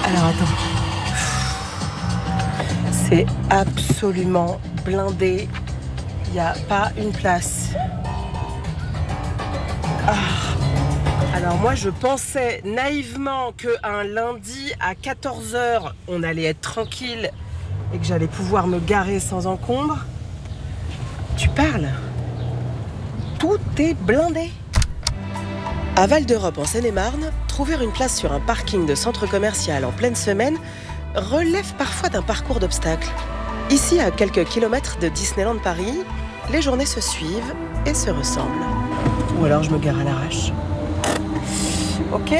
Alors attends. C'est absolument blindé. Il n'y a pas une place. Alors moi je pensais naïvement qu'un lundi à 14h on allait être tranquille et que j'allais pouvoir me garer sans encombre. Tu parles? Tout est blindé. À Val d'Europe en Seine-et-Marne, trouver une place sur un parking de centre commercial en pleine semaine relève parfois d'un parcours d'obstacles. Ici, à quelques kilomètres de Disneyland Paris, les journées se suivent et se ressemblent. Ou alors je me gare à l'arrache. Ok.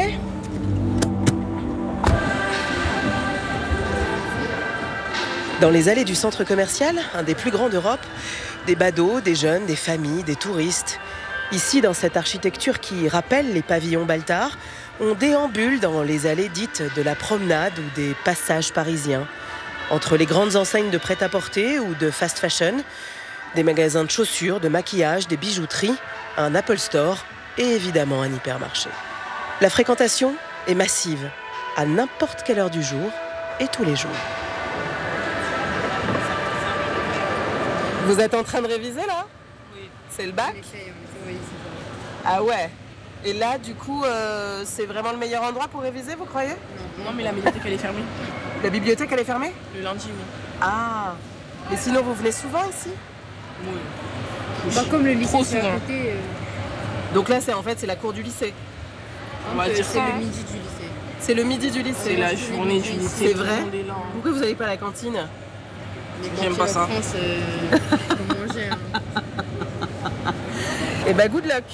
Dans les allées du centre commercial, un des plus grands d'Europe, des badauds, des jeunes, des familles, des touristes. Ici, dans cette architecture qui rappelle les pavillons Baltard, on déambule dans les allées dites de la promenade ou des passages parisiens. Entre les grandes enseignes de prêt-à-porter ou de fast fashion, des magasins de chaussures, de maquillage, des bijouteries, un Apple Store et évidemment un hypermarché. La fréquentation est massive, à n'importe quelle heure du jour et tous les jours. Vous êtes en train de réviser là? Oui. C'est le bac? Oui, c'est ça. Ah ouais. Et là, du coup, c'est vraiment le meilleur endroit pour réviser, vous croyez? Non, mais la bibliothèque, elle est fermée. La bibliothèque, elle est fermée? Le lundi, oui. Ah. Mais sinon, vous venez souvent ici? Oui. Bah, comme le lycée Trop c'est à souvent. côté, Donc là, c'est la cour du lycée. On va dire c'est ça, le hein. midi du lycée. C'est le midi du lycée. C'est la journée du lycée. C'est tout le vrai? monde est là, hein. Pourquoi vous n'allez pas à la cantine? J'aime pas ça. En France, faut manger. Hein. Eh ben, good luck.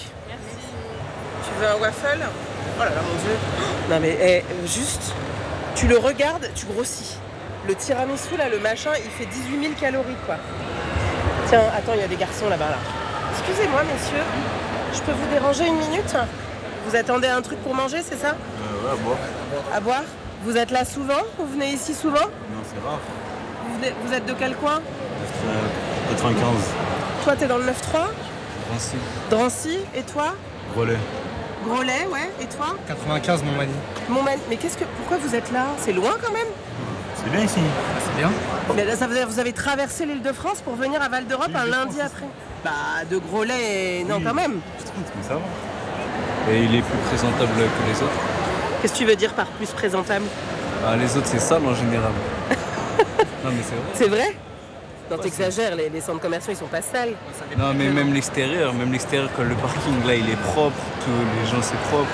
Tu veux un waffle? Oh là là, mon Dieu. Non mais, juste, tu le regardes, tu grossis. Le tiramisu, là, le machin, il fait 18 000 calories, quoi. Tiens, attends, il y a des garçons là-bas, là. Excusez-moi, messieurs. Je peux vous déranger une minute? Vous attendez un truc pour manger, c'est ça? Ouais, à boire. À boire? Vous êtes là souvent? Vous venez ici souvent? Non, c'est rare. Vous êtes de quel coin? 95. Toi, t'es dans le 9-3? Drancy. Drancy. Et toi? Relais. Groslay, ouais. Et toi? 95 Montmagny. Mais pourquoi vous êtes là? C'est loin quand même? C'est bien ici. C'est bien. Mais là, ça veut dire que vous avez traversé l'île de France pour venir à Val d'Europe un lundi après? Bah, de Groslay, non, Oui. quand même. Je trouve, mais ça va. Et il est plus présentable que les autres. Qu'est-ce que tu veux dire par plus présentable? Ah, les autres, c'est sale en général. Non, mais c'est vrai. C'est vrai? Non, t'exagères, les centres commerciaux, ils sont pas sales. Non, mais même l'extérieur, quand le parking, là, il est propre, que les gens, c'est propre.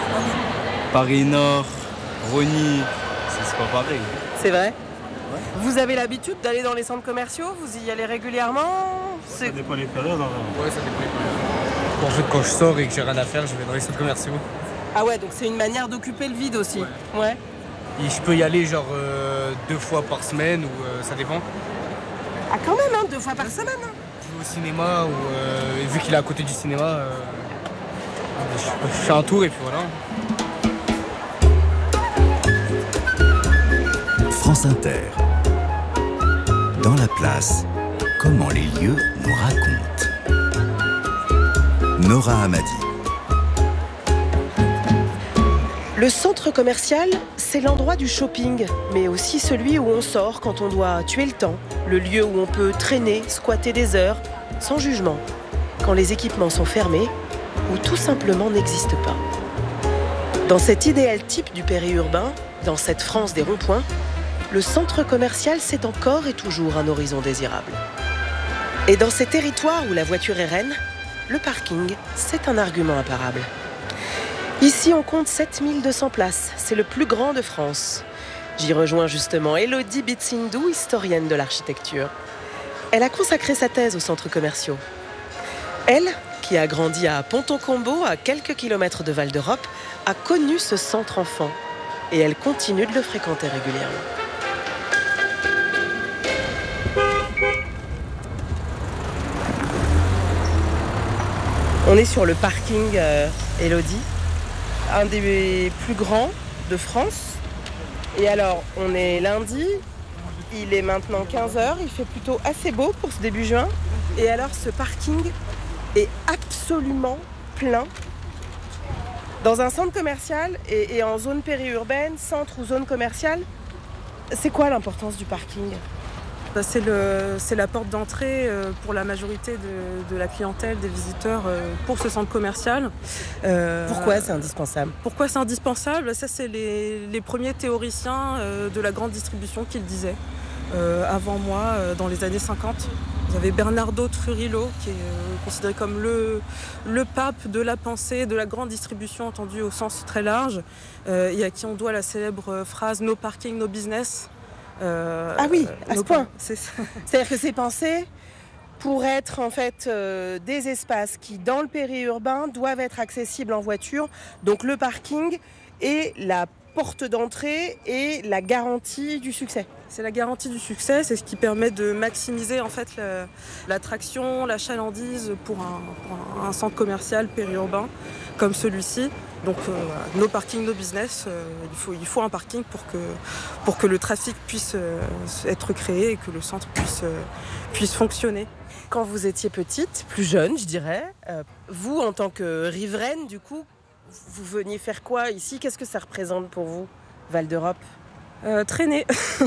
Paris Nord, Rosny, c'est pas pareil. C'est vrai? Ouais. Vous avez l'habitude d'aller dans les centres commerciaux? Vous y allez régulièrement? Ça dépend des périodes. Ouais, ça dépend des périodes. En fait, quand je sors et que j'ai rien à faire, je vais dans les centres commerciaux. Ah ouais, donc c'est une manière d'occuper le vide aussi. Ouais. Et je peux y aller genre 2 fois par semaine ou ça dépend. Ah quand même, hein, 2 fois par semaine. Hein. Je vais au cinéma ou et vu qu'il est à côté du cinéma, je fais un tour et puis voilà. France Inter. Dans la place, comment les lieux nous racontent. Nora Hamadi. Le centre commercial, c'est l'endroit du shopping, mais aussi celui où on sort quand on doit tuer le temps, le lieu où on peut traîner, squatter des heures, sans jugement, quand les équipements sont fermés ou tout simplement n'existent pas. Dans cet idéal type du périurbain, dans cette France des ronds-points, le centre commercial, c'est encore et toujours un horizon désirable. Et dans ces territoires où la voiture est reine, le parking, c'est un argument imparable. Ici, on compte 7200 places. C'est le plus grand de France. J'y rejoins justement Elodie Bitsindou, historienne de l'architecture. Elle a consacré sa thèse aux centres commerciaux. Elle, qui a grandi à Ponton-Combo, à quelques kilomètres de Val d'Europe, a connu ce centre enfant. Et elle continue de le fréquenter régulièrement. On est sur le parking Elodie, un des plus grands de France. Et alors, on est lundi, il est maintenant 15h, il fait plutôt assez beau pour ce début juin. Et alors, ce parking est absolument plein. Dans un centre commercial et en zone périurbaine, centre ou zone commerciale, c'est quoi l'importance du parking ? C'est la porte d'entrée pour la majorité de la clientèle, des visiteurs pour ce centre commercial. Pourquoi c'est indispensable ? Pourquoi c'est indispensable ? Ça, c'est les premiers théoriciens de la grande distribution qui le disaient. Avant moi, dans les années 50. Vous avez Bernardo Trujillo, qui est considéré comme le pape de la pensée, de la grande distribution, entendue au sens très large, et à qui on doit la célèbre phrase « No parking, no business ». Ah oui, à ce point. C'est ça. C'est-à-dire que c'est pensé pour être en fait des espaces qui, dans le périurbain, doivent être accessibles en voiture. Donc le parking est la porte d'entrée et la garantie du succès. C'est la garantie du succès, c'est ce qui permet de maximiser en fait l'attraction, la chalandise pour un centre commercial périurbain comme celui-ci. Donc no parking, no business, il faut un parking pour que le trafic puisse être créé et que le centre puisse fonctionner. Quand vous étiez petite, plus jeune je dirais, vous en tant que riveraine du coup, vous veniez faire quoi ici ? Qu'est-ce que ça représente pour vous, Val d'Europe ? Traîner.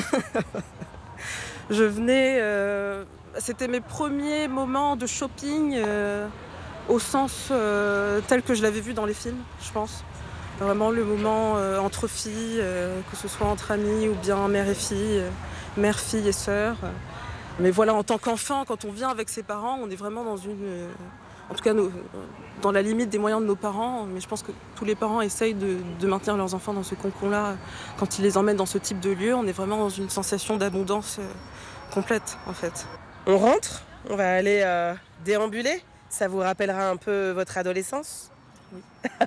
Je venais... c'était mes premiers moments de shopping au sens tel que je l'avais vu dans les films, je pense. Vraiment le moment entre filles, que ce soit entre amis ou bien mère et fille, mère, fille et sœur. Mais voilà, en tant qu'enfant, quand on vient avec ses parents, on est vraiment dans une... En tout cas, dans la limite des moyens de nos parents, mais je pense que tous les parents essayent de maintenir leurs enfants dans ce cocon-là. Quand ils les emmènent dans ce type de lieu, on est vraiment dans une sensation d'abondance complète, en fait. On rentre ? On va aller déambuler ? Ça vous rappellera un peu votre adolescence ? Oui.